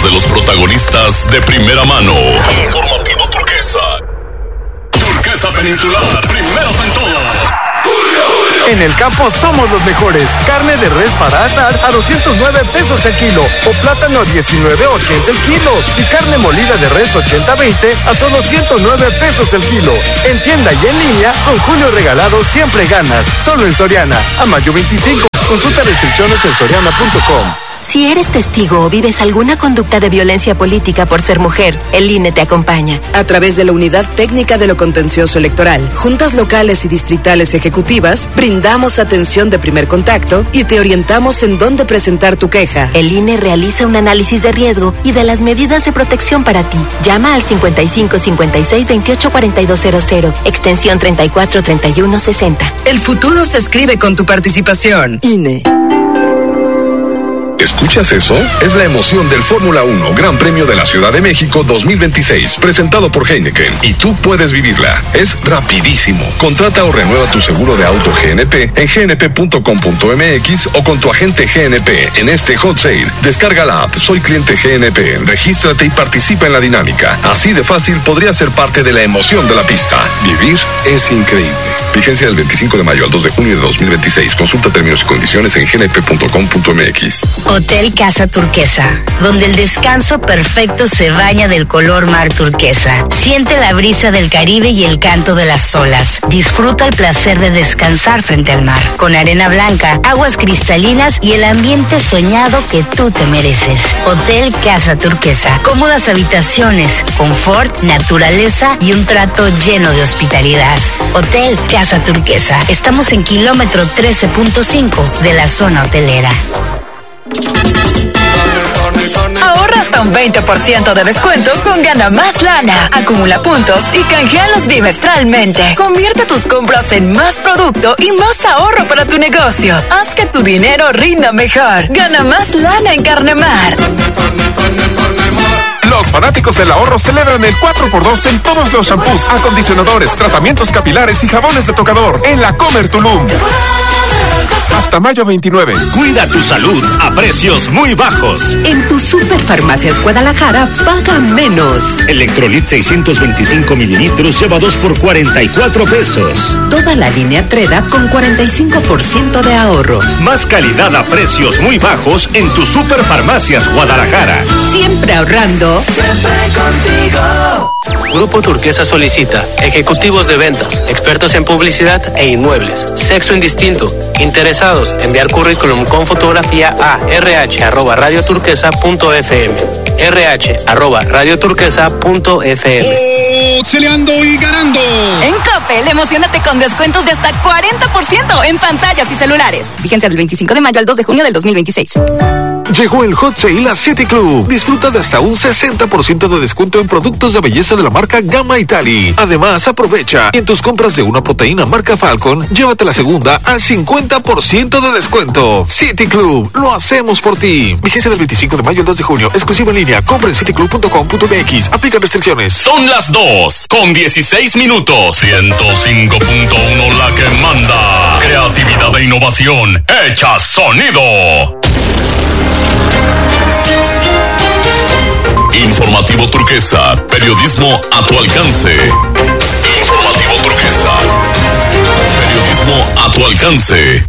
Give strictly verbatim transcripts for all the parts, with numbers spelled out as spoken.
de los protagonistas de primera mano. Informativo Turquesa. Turquesa Peninsular, primeros en todo. En el campo somos los mejores. Carne de res para asar a doscientos nueve pesos el kilo o plátano a diecinueve ochenta el kilo y carne molida de res ochenta veinte a solo ciento nueve pesos el kilo. En tienda y en línea, con Julio Regalado siempre ganas. Solo en Soriana, a mayo veinticinco. Consulta restricciones en soriana punto com. Si eres testigo o vives alguna conducta de violencia política por ser mujer, el I N E te acompaña. A través de la Unidad Técnica de lo Contencioso Electoral, juntas locales y distritales ejecutivas, brindamos atención de primer contacto y te orientamos en dónde presentar tu queja. El I N E realiza un análisis de riesgo y de las medidas de protección para ti. Llama al cincuenta y cinco cincuenta y seis veintiocho cuarenta y dos cero cero, extensión treinta y cuatro treinta y uno sesenta. El futuro se escribe con tu participación. I N E. ¿Escuchas eso? Es la emoción del Fórmula uno Gran Premio de la Ciudad de México dos mil veintiséis, presentado por Heineken, y tú puedes vivirla. Es rapidísimo. Contrata o renueva tu seguro de auto G N P en g n p punto com punto m x o con tu agente G N P en este hot sale. Descarga la app Soy Cliente G N P, regístrate y participa en la dinámica. Así de fácil podrías ser parte de la emoción de la pista. Vivir es increíble. Vigencia del veinticinco de mayo al dos de junio de dos mil veintiséis. Consulta términos y condiciones en g n p punto com punto m x. Hotel Casa Turquesa, donde el descanso perfecto se baña del color mar turquesa. Siente la brisa del Caribe y el canto de las olas. Disfruta el placer de descansar frente al mar, con arena blanca, aguas cristalinas y el ambiente soñado que tú te mereces. Hotel Casa Turquesa. Cómodas habitaciones, confort, naturaleza y un trato lleno de hospitalidad. Hotel Casa Turquesa. Estamos en kilómetro trece punto cinco de la zona hotelera. Ahorra hasta un veinte por ciento de descuento con Gana Más Lana. Acumula puntos y canjealos bimestralmente. Convierte tus compras en más producto y más ahorro para tu negocio. Haz que tu dinero rinda mejor. Gana Más Lana en Carnemar. Los fanáticos del ahorro celebran el cuatro por dos en todos los shampoos, acondicionadores, tratamientos capilares y jabones de tocador en la Comer Tulum. Hasta mayo veintinueve. Cuida tu salud a precios muy bajos. En tu Superfarmacias Guadalajara, paga menos. Electrolit seiscientos veinticinco mililitros lleva dos por cuarenta y cuatro pesos. Toda la línea Treda con cuarenta y cinco por ciento de ahorro. Más calidad a precios muy bajos en tu Superfarmacias Guadalajara. Siempre ahorrando. Siempre contigo. Grupo Turquesa solicita ejecutivos de venta, expertos en publicidad e inmuebles, sexo indistinto, interesados, enviar currículum con fotografía a rh arroba radioturquesa punto f m, rh arroba radioturquesa punto f m. Celeando y ganando. En Coppel, emocionate con descuentos de hasta cuarenta por ciento en pantallas y celulares. Vigencia del veinticinco de mayo al dos de junio del dos mil veintiséis. Llegó el Hot Sale a City Club. Disfruta de hasta un sesenta por ciento de descuento en productos de belleza de la marca Gamma Italy. Además, aprovecha en tus compras de una proteína marca Falcon, llévate la segunda al cincuenta por ciento de descuento. City Club, lo hacemos por ti. Vigencia del veinticinco de mayo al dos de junio. Exclusivo en línea. Compra en city club punto com punto m x. Aplican restricciones. Son las dos con dieciséis minutos. ciento cinco punto uno la que manda. Creatividad e innovación. Hecha sonido. Informativo Turquesa, periodismo a tu alcance. Informativo Turquesa, periodismo a tu alcance.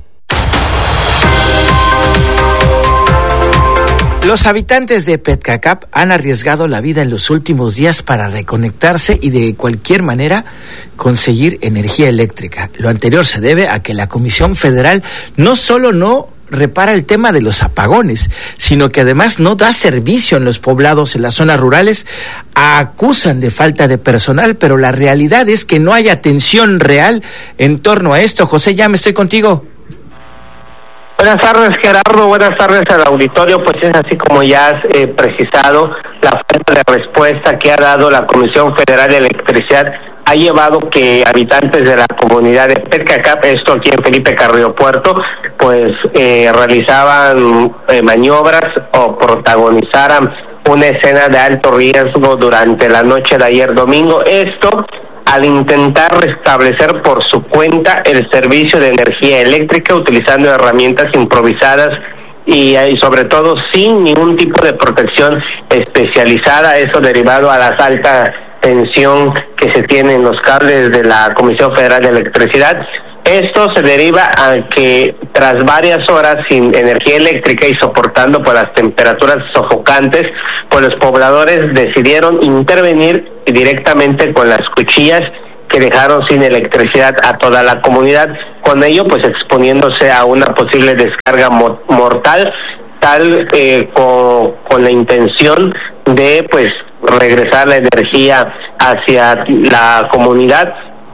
Los habitantes de Petcacap han arriesgado la vida en los últimos días para reconectarse y de cualquier manera conseguir energía eléctrica. Lo anterior se debe a que la Comisión Federal no solo no repara el tema de los apagones, sino que además no da servicio en los poblados, en las zonas rurales. Acusan de falta de personal, pero la realidad es que no hay atención real en torno a esto. José, ya me estoy contigo. Buenas tardes, Gerardo. Buenas tardes al auditorio. Pues es así como ya has eh, precisado, la falta de respuesta que ha dado la Comisión Federal de Electricidad ha llevado que habitantes de la comunidad de Petcacap, esto aquí en Felipe Carrillo Puerto, pues eh, realizaban eh, maniobras o protagonizaran una escena de alto riesgo durante la noche de ayer domingo. Esto al intentar restablecer por su cuenta el servicio de energía eléctrica utilizando herramientas improvisadas y, y sobre todo sin ningún tipo de protección especializada, eso derivado a las altas tensión que se tiene en los cables de la Comisión Federal de Electricidad. Esto se deriva a que tras varias horas sin energía eléctrica y soportando por las temperaturas sofocantes, pues los pobladores decidieron intervenir directamente con las cuchillas que dejaron sin electricidad a toda la comunidad, con ello pues exponiéndose a una posible descarga mo- mortal, tal eh, con, con la intención de pues regresar la energía hacia la comunidad.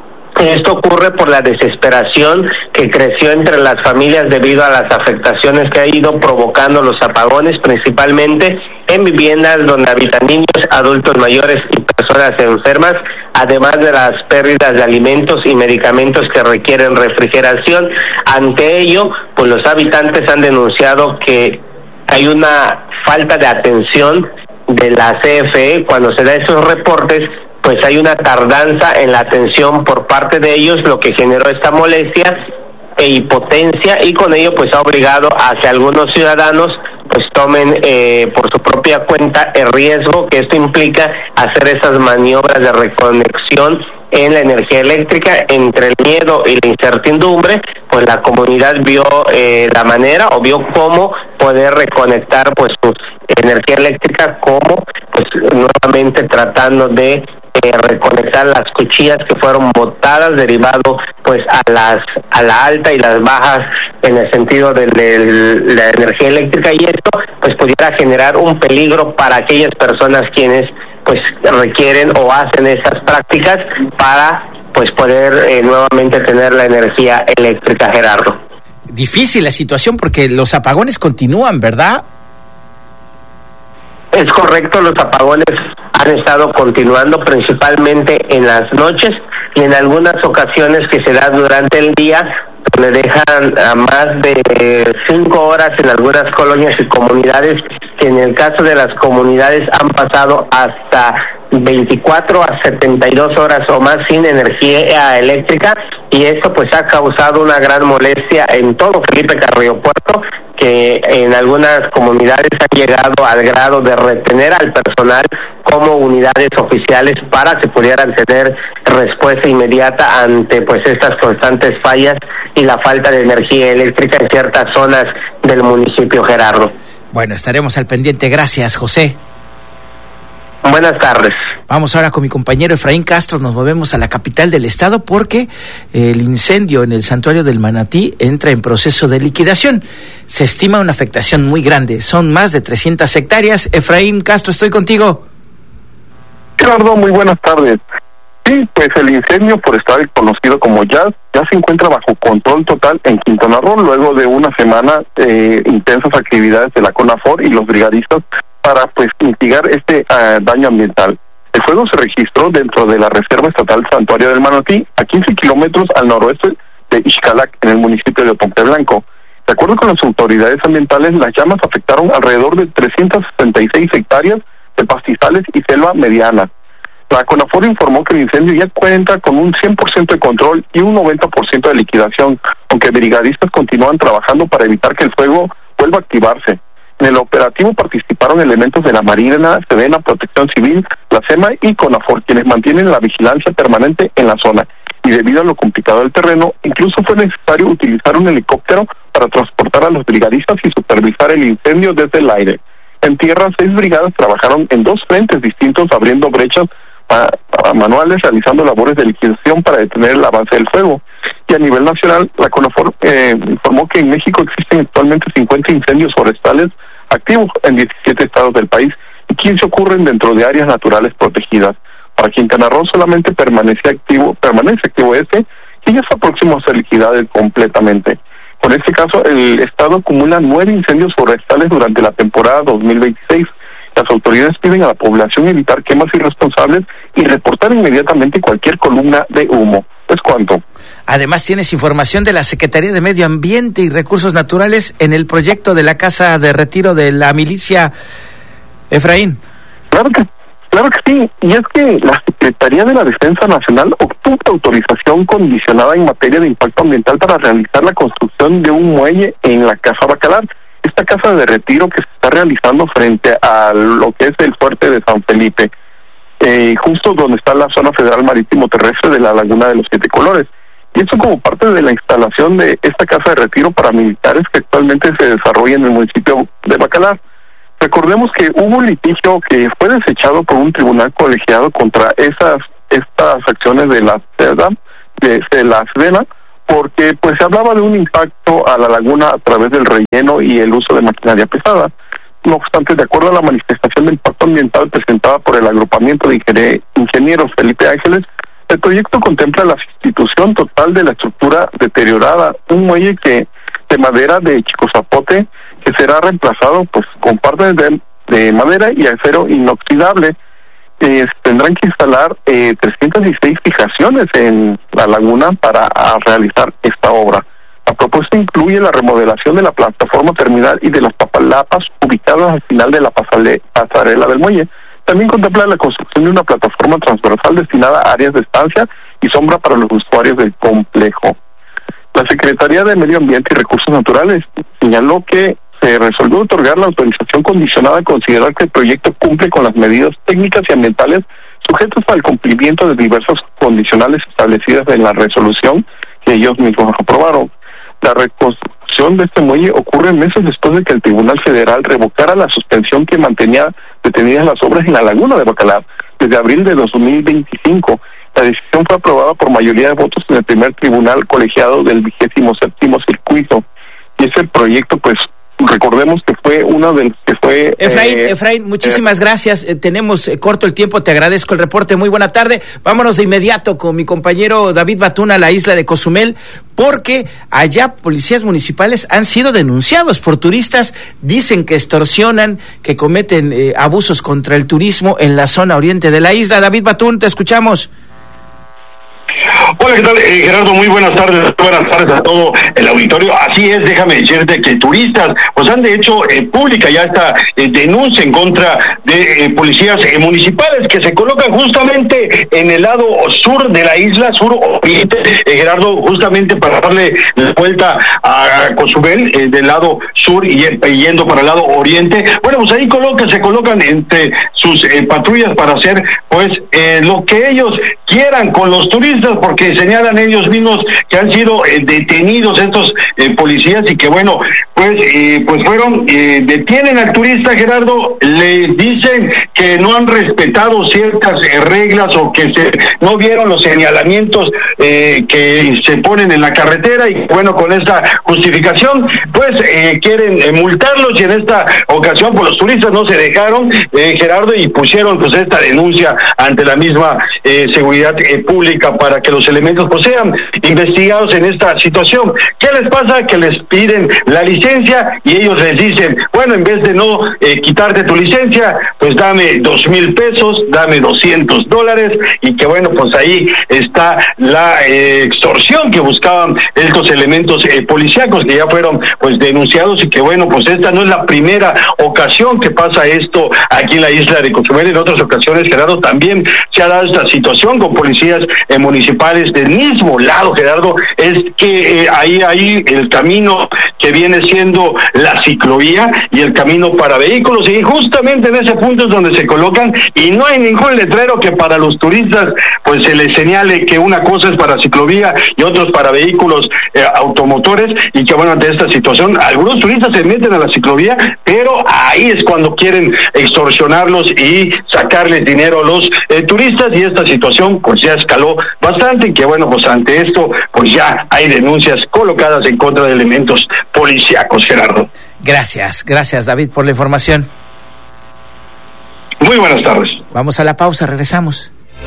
Esto ocurre por la desesperación que creció entre las familias debido a las afectaciones que ha ido provocando los apagones, principalmente en viviendas donde habitan niños, adultos mayores y personas enfermas, además de las pérdidas de alimentos y medicamentos que requieren refrigeración. Ante ello, pues los habitantes han denunciado que hay una falta de atención de la C F E. Cuando se da esos reportes, pues hay una tardanza en la atención por parte de ellos, lo que generó esta molestia e impotencia, y con ello pues ha obligado a que algunos ciudadanos pues tomen eh, por su propia cuenta el riesgo que esto implica hacer esas maniobras de reconexión en la energía eléctrica. Entre el miedo y la incertidumbre, pues la comunidad vio eh, la manera o vio cómo poder reconectar pues su energía eléctrica, como pues nuevamente tratando de eh, reconectar las cuchillas que fueron botadas derivado pues a las a la alta y las bajas en el sentido de, de la energía eléctrica, y esto pues pudiera generar un peligro para aquellas personas quienes pues requieren o hacen esas prácticas para pues poder eh, nuevamente tener la energía eléctrica, Gerardo. Difícil la situación porque los apagones continúan, ¿verdad? Es correcto, los apagones han estado continuando principalmente en las noches y en algunas ocasiones que se da durante el día, donde dejan a más de cinco horas en algunas colonias y comunidades, que en el caso de las comunidades han pasado hasta veinticuatro a setenta y dos horas o más sin energía eléctrica, y esto pues ha causado una gran molestia en todo Felipe Carrillo Puerto, que en algunas comunidades han llegado al grado de retener al personal como unidades oficiales para que pudieran tener respuesta inmediata ante pues estas constantes fallas y la falta de energía eléctrica en ciertas zonas del municipio, Gerardo. Bueno, estaremos al pendiente. Gracias, José. Buenas tardes. Vamos ahora con mi compañero Efraín Castro, nos movemos a la capital del estado porque el incendio en el santuario del Manatí entra en proceso de liquidación. Se estima una afectación muy grande, son más de trescientas hectáreas. Efraín Castro, estoy contigo. Gerardo, muy buenas tardes. Sí, pues el incendio, por estar conocido como Jazz, ya se encuentra bajo control total en Quintana Roo, luego de una semana de eh, intensas actividades de la CONAFOR y los brigadistas para pues mitigar este uh, daño ambiental. El fuego se registró dentro de la Reserva Estatal Santuario del Manatí, a quince kilómetros al noroeste de Ixcalac, en el municipio de Otompe Blanco. De acuerdo con las autoridades ambientales, las llamas afectaron alrededor de trescientas sesenta y seis hectáreas de pastizales y selva mediana. La CONAFOR informó que el incendio ya cuenta con un cien por ciento de control y un noventa por ciento de liquidación, aunque brigadistas continúan trabajando para evitar que el fuego vuelva a activarse. En el operativo participaron elementos de la Marina, Sedena, Protección Civil, la SEMA y CONAFOR, quienes mantienen la vigilancia permanente en la zona. Y debido a lo complicado del terreno, incluso fue necesario utilizar un helicóptero para transportar a los brigadistas y supervisar el incendio desde el aire. En tierra, seis brigadas trabajaron en dos frentes distintos, abriendo brechas a, a manuales, realizando labores de liquidación para detener el avance del fuego. Y a nivel nacional, la CONAFOR eh, informó que en México existen actualmente cincuenta incendios forestales activos en diecisiete estados del país y quince ocurren dentro de áreas naturales protegidas. Para Quintana Roo solamente permanece activo, permanece activo este, y ya está próximo a ser liquidado completamente. Con este caso, el estado acumula nueve incendios forestales durante la temporada dos mil veintiséis. Las autoridades piden a la población evitar quemas irresponsables y reportar inmediatamente cualquier columna de humo. ¿Es cuánto? Además, tienes información de la Secretaría de Medio Ambiente y Recursos Naturales en el proyecto de la Casa de Retiro de la Milicia, Efraín. Claro que, claro que sí, y es que la Secretaría de la Defensa Nacional obtuvo autorización condicionada en materia de impacto ambiental para realizar la construcción de un muelle en la Casa Bacalar, esta casa de retiro que se está realizando frente a lo que es el fuerte de San Felipe, eh, justo donde está la zona federal marítimo terrestre de la Laguna de los Siete Colores. Y esto como parte de la instalación de esta casa de retiro para militares que actualmente se desarrolla en el municipio de Bacalar. Recordemos que hubo un litigio que fue desechado por un tribunal colegiado contra esas estas acciones de la SEDA, de, de la SEDENA, porque pues se hablaba de un impacto a la laguna a través del relleno y el uso de maquinaria pesada. No obstante, de acuerdo a la manifestación de impacto ambiental presentada por el agrupamiento de ingenier- ingenieros Felipe Ángeles, el proyecto contempla la sustitución total de la estructura deteriorada, un muelle que de madera de Chico Zapote que será reemplazado pues con partes de, de madera y acero inoxidable. Eh, tendrán que instalar eh, trescientas dieciséis fijaciones en la laguna para a, realizar esta obra. La propuesta incluye la remodelación de la plataforma terminal y de las papalapas ubicadas al final de la pasale, pasarela del muelle. También contempla la construcción de una plataforma transversal destinada a áreas de estancia y sombra para los usuarios del complejo. La Secretaría de Medio Ambiente y Recursos Naturales señaló que se resolvió otorgar la autorización condicionada a considerar que el proyecto cumple con las medidas técnicas y ambientales sujetas al cumplimiento de diversos condicionales establecidas en la resolución que ellos mismos aprobaron. La reconstrucción de este muelle ocurre meses después de que el Tribunal Federal revocara la suspensión que mantenía detenidas las obras en la laguna de Bacalar desde abril de dos mil veinticinco. La decisión fue aprobada por mayoría de votos en el primer tribunal colegiado del vigésimo séptimo circuito. Y ese proyecto, pues, recordemos que fue uno de los que fue... Efraín, eh, Efraín, muchísimas eh, gracias. Eh, tenemos eh, corto el tiempo, te agradezco el reporte. Muy buena tarde. Vámonos de inmediato con mi compañero David Batuna a la isla de Cozumel, porque allá policías municipales han sido denunciados por turistas. Dicen que extorsionan, que cometen eh, abusos contra el turismo en la zona oriente de la isla. David Batún, te escuchamos. Hola, ¿qué tal, eh, Gerardo? Muy buenas tardes, buenas tardes a todo el auditorio. Así es, déjame decirte que turistas pues han de hecho eh, pública ya esta eh, denuncia en contra de eh, policías eh, municipales que se colocan justamente en el lado sur de la isla, sur oriente, eh, Gerardo, justamente para darle la vuelta a, a Cozumel, eh, del lado sur y eh, yendo para el lado oriente. Bueno, pues ahí colocan, se colocan entre sus eh, patrullas para hacer pues eh, lo que ellos quieran con los turistas, porque señalan ellos mismos que han sido eh, detenidos estos eh, policías y que bueno, pues eh, pues fueron, eh, detienen al turista, Gerardo, le dicen que no han respetado ciertas eh, reglas o que se no vieron los señalamientos eh, que se ponen en la carretera y bueno, con esta justificación pues eh, quieren eh, multarlos y en esta ocasión pues los turistas no se dejaron, eh, Gerardo, y pusieron pues esta denuncia ante la misma eh, seguridad eh, pública para que los elementos pues sean investigados en esta situación. ¿Qué les pasa? Que les piden la licencia y ellos les dicen, bueno, en vez de no eh, quitarte tu licencia, pues dame dos mil pesos, dame doscientos dólares, y que bueno, pues ahí está la eh, extorsión que buscaban estos elementos eh, policíacos que ya fueron pues denunciados y que bueno, pues esta no es la primera ocasión que pasa esto aquí en la isla de Cozumel. En otras ocasiones, Gerardo, también se ha dado esta situación con policías eh, municipales del mismo lado, Gerardo, es que eh, ahí ahí el camino que viene siendo la ciclovía y el camino para vehículos, y justamente en ese punto es donde se colocan y no hay ningún letrero que para los turistas pues se les señale que una cosa es para ciclovía y otros para vehículos eh, automotores, y que bueno, ante esta situación algunos turistas se meten a la ciclovía, pero ahí es cuando quieren extorsionarlos y sacarles dinero a los eh, turistas, y esta situación pues ya escaló bastante, y que bueno, pues ante esto pues ya hay denuncias colocadas en contra de elementos policíacos, Gerardo. Gracias, gracias David por la información. Muy buenas tardes. Vamos a la pausa, regresamos.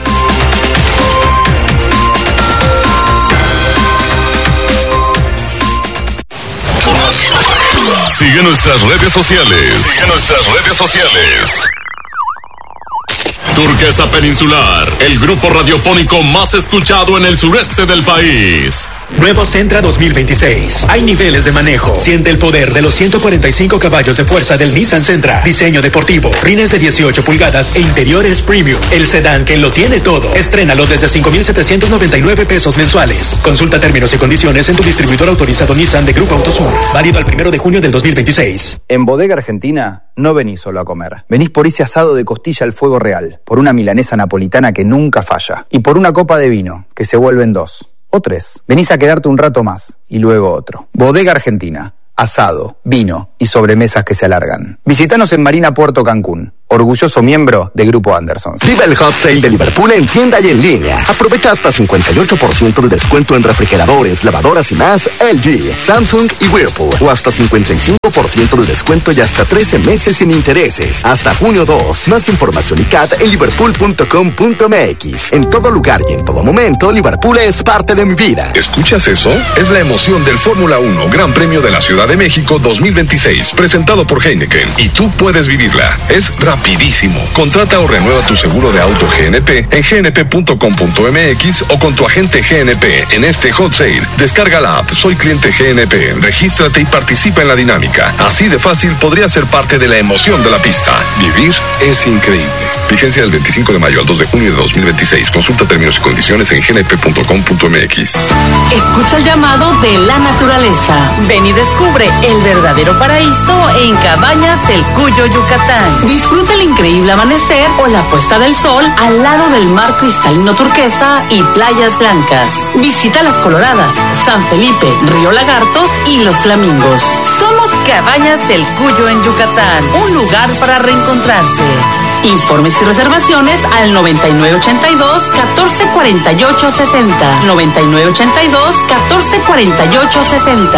Sigue nuestras redes sociales. Sigue nuestras redes sociales. Turquesa Peninsular, el grupo radiofónico más escuchado en el sureste del país. Nuevo Sentra dos mil veintiséis. Hay niveles de manejo. Siente el poder de los ciento cuarenta y cinco caballos de fuerza del Nissan Sentra. Diseño deportivo, rines de dieciocho pulgadas e interiores premium. El sedán que lo tiene todo. Estrénalo desde cinco mil setecientos noventa y nueve pesos mensuales. Consulta términos y condiciones en tu distribuidor autorizado Nissan de Grupo Autosur. Válido al primero de junio del dos mil veintiséis. En Bodega Argentina no venís solo a comer. Venís por ese asado de costilla al fuego real, por una milanesa napolitana que nunca falla y por una copa de vino que se vuelven dos o tres. Venís a quedarte un rato más y luego otro. Bodega Argentina. Asado, vino y sobremesas que se alargan. Visítanos en Marina Puerto Cancún. Orgulloso miembro de Grupo Anderson. Viva el Hot Sale de Liverpool en tienda y en línea. Aprovecha hasta cincuenta y ocho por ciento de descuento en refrigeradores, lavadoras y más L G, Samsung y Whirlpool. O hasta cincuenta y cinco por ciento de descuento y hasta trece meses sin intereses. Hasta junio dos. Más información y C A T en liverpool punto com punto m x. En todo lugar y en todo momento, Liverpool es parte de mi vida. ¿Escuchas eso? Es la emoción del Fórmula uno Gran Premio de la Ciudad de México dos mil veintiséis, presentado por Heineken. Y tú puedes vivirla. Es rapidísimo. Contrata o renueva tu seguro de auto G N P en g n p punto com punto m x o con tu agente G N P en este hot sale. Descarga la app Soy Cliente G N P, regístrate y participa en la dinámica. Así de fácil podría ser parte de la emoción de la pista. Vivir es increíble. Vigencia del veinticinco de mayo al dos de junio de dos mil veintiséis. Consulta términos y condiciones en g n p punto com punto m x. Escucha el llamado de la naturaleza. Ven y descubre el verdadero paraíso en Cabañas El Cuyo, Yucatán. Disfruta el increíble amanecer o la puesta del sol al lado del mar cristalino turquesa y playas blancas. Visita Las Coloradas, San Felipe, Río Lagartos y Los Flamingos. Somos Cabañas El Cuyo en Yucatán, un lugar para reencontrarse. Informes y reservaciones al noventa y nueve ochenta y dos, catorce cuarenta y ocho sesenta. noventa y nueve ochenta y dos, catorce cuarenta y ocho sesenta.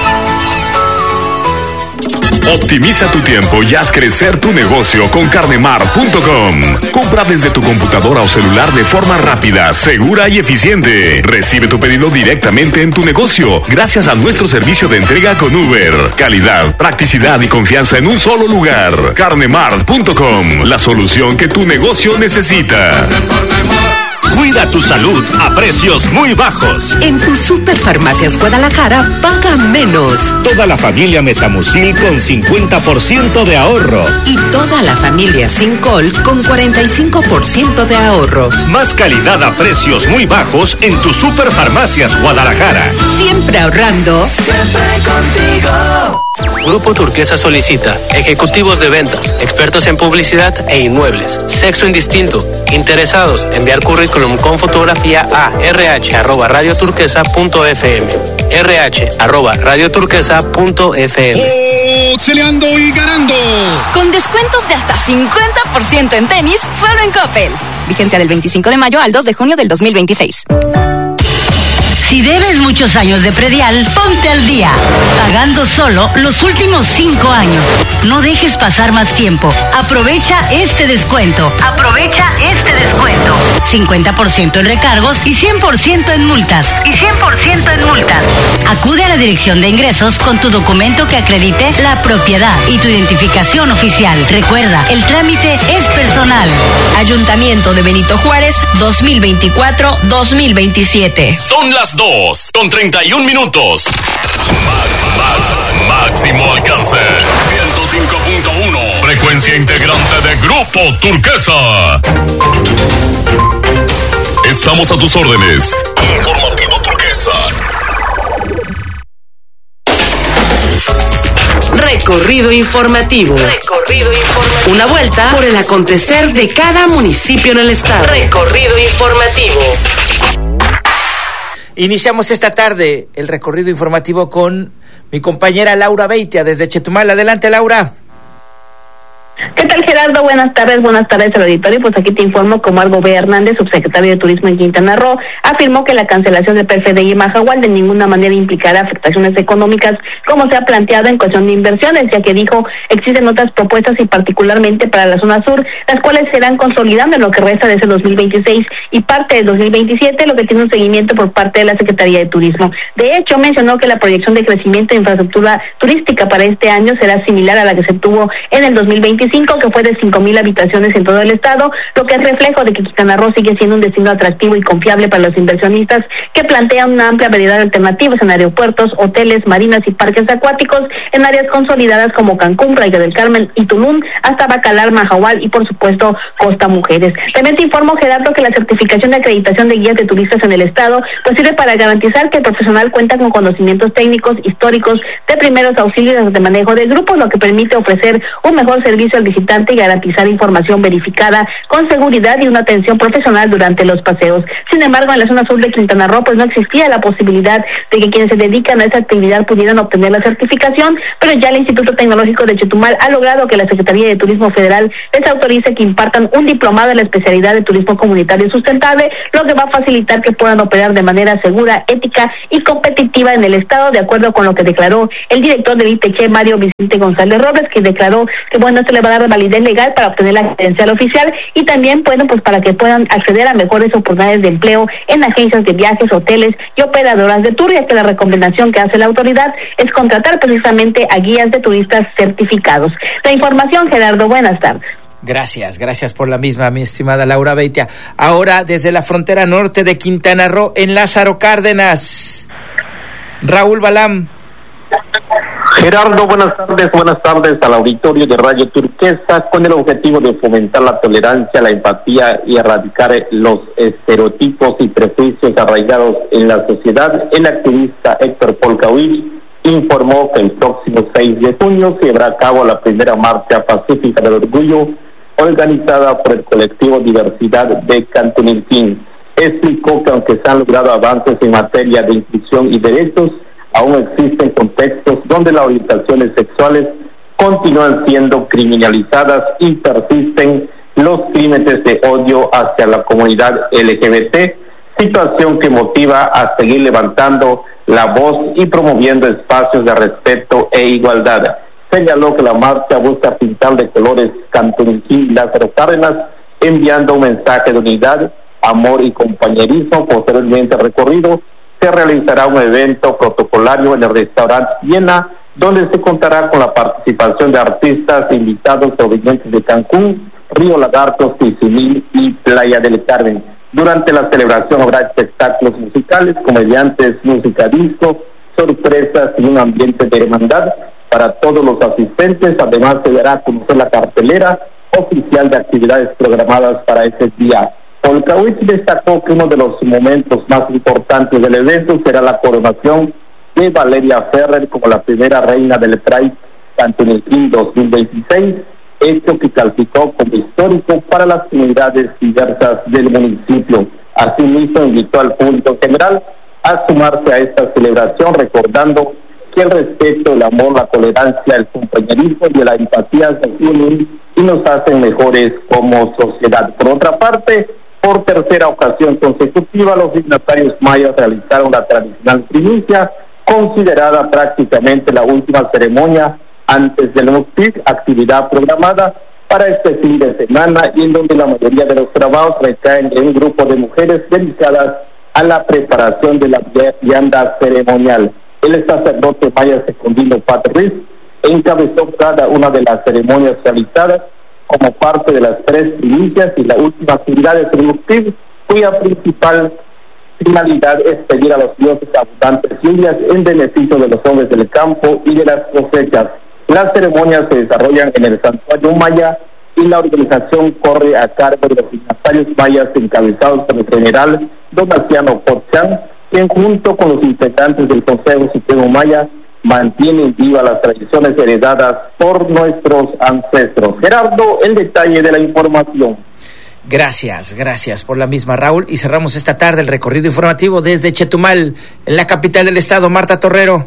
Optimiza tu tiempo y haz crecer tu negocio con carnemart punto com. Compra desde tu computadora o celular de forma rápida, segura y eficiente. Recibe tu pedido directamente en tu negocio gracias a nuestro servicio de entrega con Uber. Calidad, practicidad y confianza en un solo lugar. carnemart punto com, la solución que tu negocio necesita. Cuida tu salud a precios muy bajos. En tu Superfarmacias Guadalajara paga menos. Toda la familia Metamucil con cincuenta por ciento de ahorro. Y toda la familia Sincol con cuarenta y cinco por ciento de ahorro. Más calidad a precios muy bajos en tu Superfarmacias Guadalajara. Siempre ahorrando. Siempre contigo. Grupo Turquesa solicita ejecutivos de venta, expertos en publicidad e inmuebles, sexo indistinto, interesados, enviar currículum con fotografía a rh arroba radioturquesa punto f m, rh arroba radioturquesa punto f m. ¡Oxeleando y ganando! Con descuentos de hasta cincuenta por ciento en tenis, solo en Coppel. Vigencia del veinticinco de mayo al dos de junio del dos mil veintiséis. Si debes muchos años de predial, ponte al día, pagando solo los últimos cinco años. No dejes pasar más tiempo. Aprovecha este descuento. Aprovecha este descuento. cincuenta por ciento en recargos y cien por ciento en multas. Y cien por ciento en multas. Acude a la dirección de ingresos con tu documento que acredite la propiedad y tu identificación oficial. Recuerda, el trámite es personal. Ayuntamiento de Benito Juárez, dos mil veinticuatro a dos mil veintisiete. Son las dos con treinta y un minutos. Max, max, máximo alcance. ciento cinco punto uno. Frecuencia integrante de Grupo Turquesa. Estamos a tus órdenes. Informativo Turquesa. Recorrido informativo. Recorrido informativo. Una vuelta por el acontecer de cada municipio en el estado. Recorrido informativo. Iniciamos esta tarde el recorrido informativo con mi compañera Laura Beitia desde Chetumal. Adelante, Laura. ¿Qué tal, Gerardo? Buenas tardes, buenas tardes al auditorio. Pues aquí te informo como Argo B. Hernández, subsecretario de Turismo en Quintana Roo, afirmó que la cancelación del P F D I en Mahahual de ninguna manera implicará afectaciones económicas como se ha planteado en cuestión de inversiones, ya que dijo existen otras propuestas y particularmente para la zona sur, las cuales serán consolidando en lo que resta de ese dos mil veintiséis y parte del dos mil veintisiete, lo que tiene un seguimiento por parte de la Secretaría de Turismo. De hecho, mencionó que la proyección de crecimiento de infraestructura turística para este año será similar a la que se tuvo en el dos mil veintiséis, veinticinco, que fue de cinco mil habitaciones en todo el estado, lo que es reflejo de que Quintana Roo sigue siendo un destino atractivo y confiable para los inversionistas que plantean una amplia variedad de alternativas en aeropuertos, hoteles, marinas y parques acuáticos en áreas consolidadas como Cancún, Playa del Carmen y Tulum, hasta Bacalar, Mahahual y por supuesto Costa Mujeres. También te informo, Gerardo, que la certificación de acreditación de guías de turistas en el estado pues sirve para garantizar que el profesional cuenta con conocimientos técnicos, históricos, de primeros auxilios de manejo de grupos, lo que permite ofrecer un mejor servicio al visitante y garantizar información verificada con seguridad y una atención profesional durante los paseos. Sin embargo, en la zona sur de Quintana Roo pues no existía la posibilidad de que quienes se dedican a esa actividad pudieran obtener la certificación, pero ya el Instituto Tecnológico de Chetumal ha logrado que la Secretaría de Turismo Federal les autorice que impartan un diplomado en la especialidad de turismo comunitario sustentable, lo que va a facilitar que puedan operar de manera segura, ética y competitiva en el estado, de acuerdo con lo que declaró el director del I T C, Mario Vicente González Robles, que declaró que bueno, esto le va a dar validez legal para obtener la credencial oficial y también bueno, pues para que puedan acceder a mejores oportunidades de empleo en agencias de viajes, hoteles y operadoras de tour, ya que la recomendación que hace la autoridad es contratar precisamente a guías de turistas certificados. La información, Gerardo, buenas tardes. Gracias, gracias por la misma, mi estimada Laura Beitia. Ahora, desde la frontera norte de Quintana Roo, en Lázaro Cárdenas, Raúl Balam. Gerardo, buenas tardes, buenas tardes al auditorio de Radio Turquesa, con el objetivo de fomentar la tolerancia, la empatía y erradicar los estereotipos y prejuicios arraigados en la sociedad. El activista Héctor Polkawich informó que el próximo seis de junio se llevará a cabo la primera marcha pacífica del orgullo organizada por el colectivo Diversidad de Cantunilquín. Explicó que aunque se han logrado avances en materia de inclusión y derechos, aún existen contextos donde las orientaciones sexuales continúan siendo criminalizadas y persisten los crímenes de odio hacia la comunidad L G B T, situación que motiva a seguir levantando la voz y promoviendo espacios de respeto e igualdad. Señaló que la marcha busca pintar de colores Cantunilquín y Lázaro Cárdenas, enviando un mensaje de unidad, amor y compañerismo. Posteriormente al recorrido se realizará un evento protocolario en el restaurante Viena, donde se contará con la participación de artistas invitados provenientes de Cancún, Río Lagartos, Tizimil y Playa del Carmen. Durante la celebración habrá espectáculos musicales, comediantes, música disco, sorpresas y un ambiente de hermandad para todos los asistentes. Además se dará a conocer la cartelera oficial de actividades programadas para ese día. Polkawich destacó que uno de los momentos más importantes del evento será la coronación de Valeria Ferrer como la primera reina del Pride Cantunilquín dos mil veintiséis, hecho que calificó como histórico para las comunidades diversas del municipio. Asimismo, invitó al público en general a sumarse a esta celebración, recordando que el respeto, el amor, la tolerancia, el compañerismo y la empatía se unen y nos hacen mejores como sociedad. Por otra parte, por tercera ocasión consecutiva, los dignatarios mayas realizaron la tradicional primicia, considerada prácticamente la última ceremonia antes del Muctic, actividad programada para este fin de semana y en donde la mayoría de los trabajos recaen en un grupo de mujeres dedicadas a la preparación de la vianda ceremonial. El sacerdote maya Secundino Patriz encabezó cada una de las ceremonias realizadas como parte de las tres primicias y la última actividad de Muctic, cuya principal finalidad es pedir a los dioses abundantes lluvias en beneficio de los hombres del campo y de las cosechas. Las ceremonias se desarrollan en el santuario maya y la organización corre a cargo de los dignatarios mayas encabezados por el general Donaciano Pochán, quien junto con los integrantes del Consejo Supremo Maya mantienen vivas las tradiciones heredadas por nuestros ancestros. Gerardo, el detalle de la información. Gracias, gracias por la misma, Raúl. Y cerramos esta tarde el recorrido informativo desde Chetumal, en la capital del estado. Marta Torrero.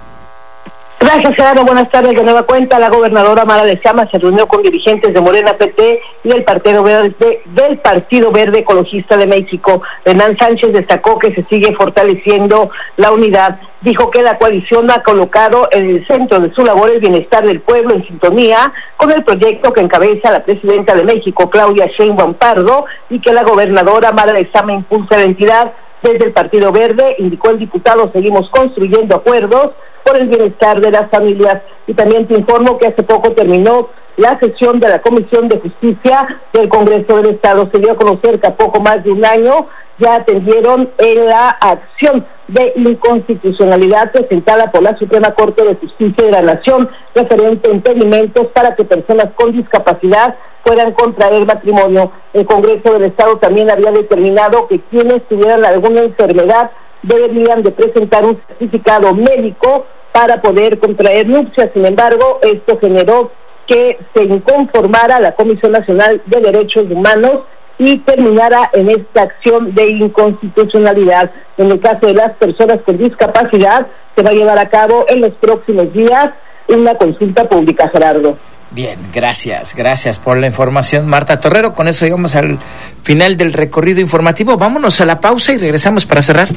Gracias, Gerardo. Buenas tardes. De nueva cuenta, la gobernadora Mara de Chama se reunió con dirigentes de Morena P T y del Partido Verde, del Partido Verde Ecologista de México. Renan Sánchez destacó que se sigue fortaleciendo la unidad. Dijo que la coalición ha colocado en el centro de su labor el bienestar del pueblo en sintonía con el proyecto que encabeza la presidenta de México, Claudia Sheinbaum Pardo, y que la gobernadora Mara de Chama impulsa la entidad. Desde el Partido Verde, indicó el diputado, seguimos construyendo acuerdos por el bienestar de las familias. Y también te informo que hace poco terminó la sesión de la Comisión de Justicia del Congreso del Estado. Se dio a conocer que a poco más de un año ya atendieron en la acción de inconstitucionalidad presentada por la Suprema Corte de Justicia de la Nación referente a impedimentos para que personas con discapacidad puedan contraer matrimonio. El Congreso del Estado también había determinado que quienes tuvieran alguna enfermedad deberían de presentar un certificado médico para poder contraer nupcias. Sin embargo, esto generó que se inconformara la Comisión Nacional de Derechos Humanos y terminara en esta acción de inconstitucionalidad. En el caso de las personas con discapacidad, se va a llevar a cabo en los próximos días una consulta pública, Gerardo. Bien, gracias, gracias por la información, Marta Torrero. Con eso llegamos al final del recorrido informativo. Vámonos a la pausa y regresamos para cerrar.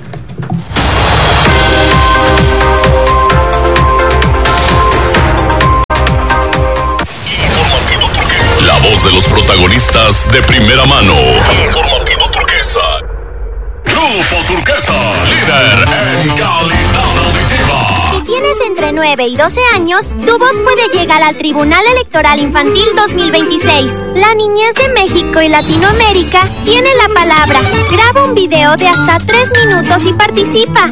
La voz de los protagonistas de primera mano. Informativo Turquesa. Grupo Turquesa, líder en calidad auditiva. Si tienes entre nueve y doce años, tu voz puede llegar al Tribunal Electoral Infantil dos mil veintiséis. La niñez de México y Latinoamérica tiene la palabra. Graba un video de hasta tres minutos y participa.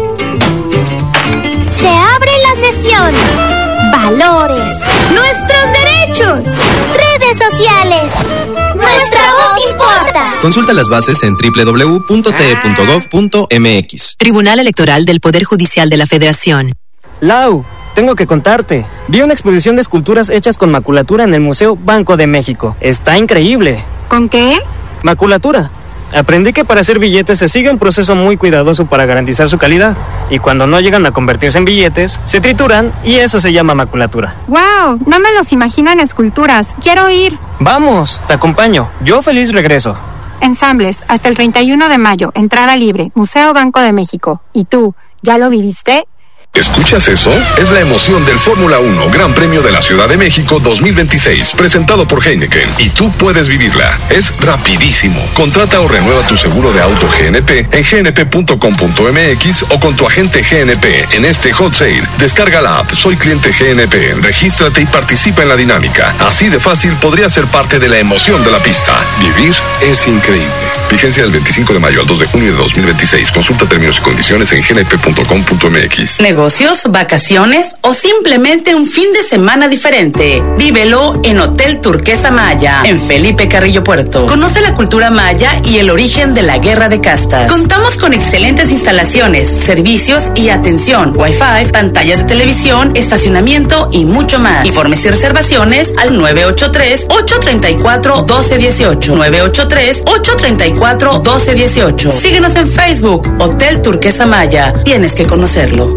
Se abre la sesión. Valores. Nuestros derechos. Redes sociales. Nuestra voz importa. Consulta las bases en doble u doble u doble u punto t e punto gov punto m x. Tribunal Electoral del Poder Judicial de la Federación. Lau, tengo que contarte. Vi una exposición de esculturas hechas con maculatura en el Museo Banco de México. Está increíble. ¿Con qué? Maculatura. Aprendí que para hacer billetes se sigue un proceso muy cuidadoso para garantizar su calidad. Y cuando no llegan a convertirse en billetes, se trituran y eso se llama maculatura. ¡Wow! No me los imagino en esculturas. Quiero ir. Vamos, te acompaño. Yo feliz regreso. Ensambles, hasta el treinta y uno de mayo, entrada libre, Museo Banco de México. ¿Y tú, ya lo viviste? ¿Escuchas eso? Es la emoción del Fórmula uno Gran Premio de la Ciudad de México dos mil veintiséis, presentado por Heineken, y tú puedes vivirla. Es rapidísimo. Contrata o renueva tu seguro de auto G N P en g n p punto com punto m x o con tu agente G N P en este hot sale. Descarga la app Soy Cliente G N P, regístrate y participa en la dinámica. Así de fácil podría ser parte de la emoción de la pista. Vivir es increíble. Vigencia del veinticinco de mayo al dos de junio de dos mil veintiséis. Consulta términos y condiciones en g n p punto com punto m x. Negocios, vacaciones o simplemente un fin de semana diferente. Vívelo en Hotel Turquesa Maya, en Felipe Carrillo Puerto. Conoce la cultura maya y el origen de la guerra de castas. Contamos con excelentes instalaciones, servicios y atención, Wi-Fi, pantallas de televisión, estacionamiento y mucho más. Informes y reservaciones al nueve ocho tres, ocho tres cuatro, uno dos uno ocho. nueve ocho tres, ocho tres cuatro, uno dos uno ocho. Síguenos en Facebook, Hotel Turquesa Maya. Tienes que conocerlo.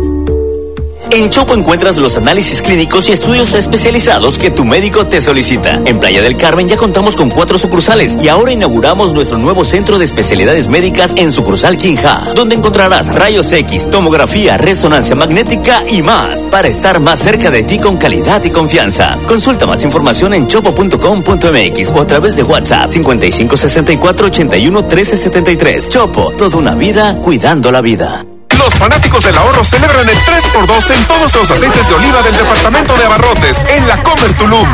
En Chopo encuentras los análisis clínicos y estudios especializados que tu médico te solicita. En Playa del Carmen ya contamos con cuatro sucursales y ahora inauguramos nuestro nuevo centro de especialidades médicas en sucursal Quinja, donde encontrarás rayos X, tomografía, resonancia magnética y más, para estar más cerca de ti con calidad y confianza. Consulta más información en chopo punto com punto m x o a través de WhatsApp cincuenta y cinco sesenta y cuatro ochenta y uno trece setenta y tres. Chopo, toda una vida cuidando la vida. Los fanáticos del ahorro celebran el tres por dos en todos los aceites de oliva del departamento de abarrotes en la Comer Tulum.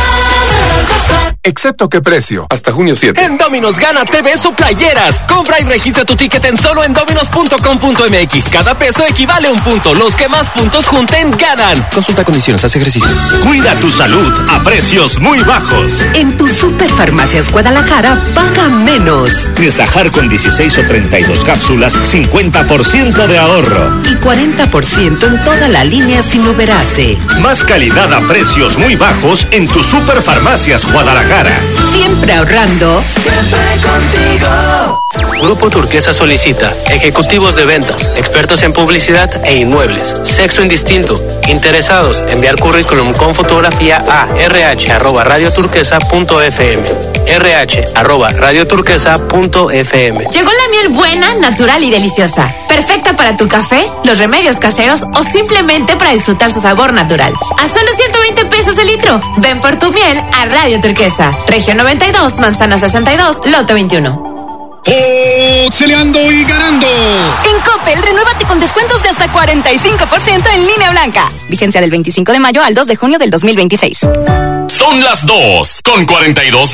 Excepto qué precio, hasta junio siete. En Domino's gana T Vs o playeras. Compra y registra tu ticket en solo en dominos punto com punto m x. Cada peso equivale a un punto. Los que más puntos junten ganan. Consulta condiciones, haz ejercicio. Cuida tu salud a precios muy bajos. En tu Superfarmacias Guadalajara paga menos. Nesajar con dieciséis o treinta y dos cápsulas, cincuenta por ciento de ahorro. Y cuarenta por ciento en toda la línea Sinoverase. Más calidad a precios muy bajos en tu Superfarmacias Guadalajara. Siempre ahorrando. Siempre contigo. Grupo Turquesa solicita ejecutivos de ventas, expertos en publicidad e inmuebles, sexo indistinto, interesados, enviar currículum con fotografía a r h arroba radio turquesa punto f m. r h arroba radio turquesa punto f m. Llegó la miel buena, natural y deliciosa. Perfecta para tu café, los remedios caseros o simplemente para disfrutar su sabor natural. A solo ciento veinte pesos el litro. Ven por tu miel a Radio Turquesa. Región noventa y dos, Manzana sesenta y dos, Lote veintiuno. ¡Oxeleando y ganando! En Coppel, renuévate con descuentos de hasta cuarenta cuarenta y cinco por ciento en línea blanca. Vigencia del veinticinco de mayo al dos de junio del dos mil veintiséis. Son las dos con cuarenta y dos